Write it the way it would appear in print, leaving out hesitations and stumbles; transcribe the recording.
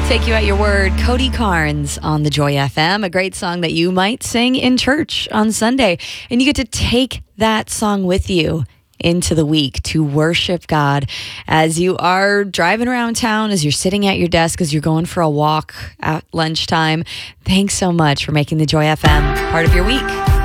Take You at Your Word, Cody Carnes on the Joy FM, a great song that you might sing in church on Sunday. And you get to take that song with you into the week to worship God as you are driving around town, as you're sitting at your desk, as you're going for a walk at lunchtime. Thanks so much for making the Joy FM part of your week.